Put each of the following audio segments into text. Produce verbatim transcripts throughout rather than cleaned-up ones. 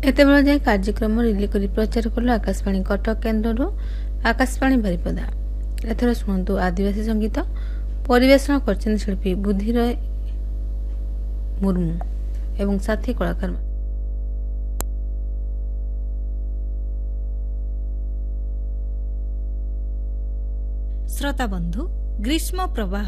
एते बेला जाए कार्यक्रम रिली करी प्रचार कलु आकाशवाणी कटक केन्द्र आकाशवाणी बारिपदा। एथर शुणु आदिवासी संगीत परिवेषण कर शिल्पी बुद्धिराय मुर्मू एवं साथी कलाकार। श्रोता बंधु, ग्रीष्म प्रवाह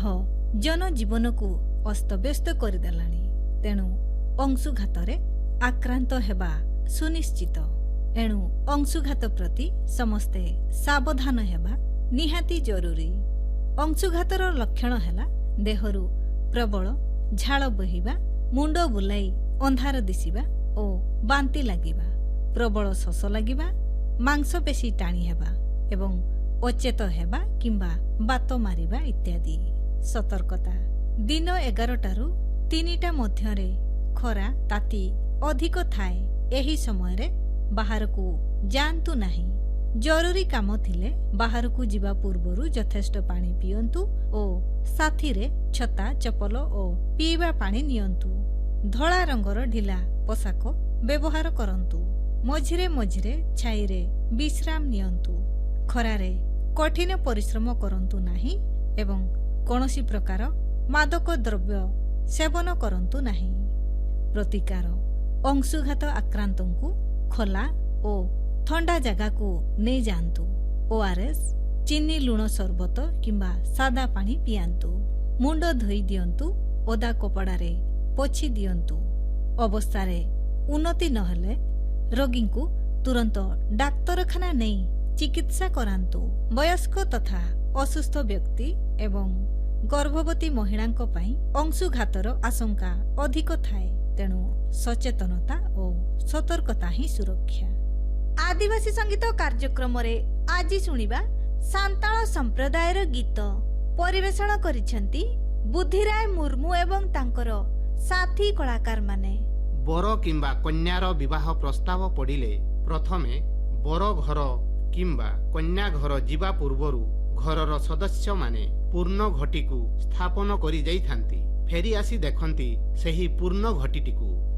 जनजीवन को अस्तव्यस्त करदेलानी, तेणु अंशुघातरे आक्रांत हेबा सुनिश्चित। एणु अंशुघात प्रति समस्ते सावधान हेबा निहाती जरूरी। अंशुघातर लक्षण हेला देहरु प्रबल झाल बहिबा, मुंड बुलाई अंधार दिसिबा ओ बांती लागिबा, प्रबल शोष लागिबा, मांसपेशी टाणी हेबा एवं अचेत हेबा किंबा बात मारिबा इत्यादि। सतर्कता, दिन एगारटारू तीनिटा मध्यरे खरा ताती अधिक थाए। एही समय रे बाहर को जांतु नाही। जरूरी काम थिले बाहर को जिबा पूर्वरु यथेष्ट पानी पियंतु ओ साथी रे छता चपल ओ पीवा पानी नियंतु। धला रंगर ढिला पोशाक व्यवहार करंतु। मझिरे मझिरे छाई रे विश्राम नियंतु। खरारे कठिन परिश्रम करंतु नाही एवं कौनसी प्रकार मादक द्रव्य सेवन करंतु नाही। प्रतिकार, अंशुघात आक्रांतंकु खोला ओ ठंडा जगह को नहीं जांतु। ओआरएस, चीनी लुण सरबत किंबा सादा पानी पियांतु। मुंड धोई दियंतु, ओदा कपड़ारे पोछि दियंतु। अवस्थारे उन्नति नहले रोगी को तुरंत डाक्तरखाना नहीं चिकित्सा करांतु। वयस्क तथा असुस्थ व्यक्ति एवं गर्भवती महिला अंशुघातर आशंका अधिक थाए, तेणु सचेतनता और सतर्कता ही सुरक्षा। आदिवासी संगीत कार्यक्रम रे आज सुनिबा सांताल संप्रदायर गीत परिवेषण करिसेंती बुद्धिराय मुर्मू एवं तांकर साथी कलाकार माने। बर किंबा कन्यार विवाह प्रस्ताव पड़िले प्रथमे बर घर किंबा कन्या घर जीवा पूर्वरु घरर सदस्य माने पूर्ण घटी को स्थापन करी जाई थांती। फेरी आसी देखंती सही पूर्ण घटीटी को